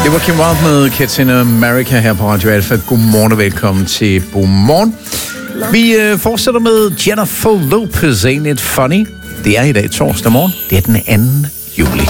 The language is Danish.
Det var Kim Wilde med Kids in America her på Radio Alpha. Godmorgen og velkommen til Godmorgen. Vi fortsætter med Jennifer Lopez, Ain't It Funny. Det er i dag torsdag morgen. Det er den 2. juli.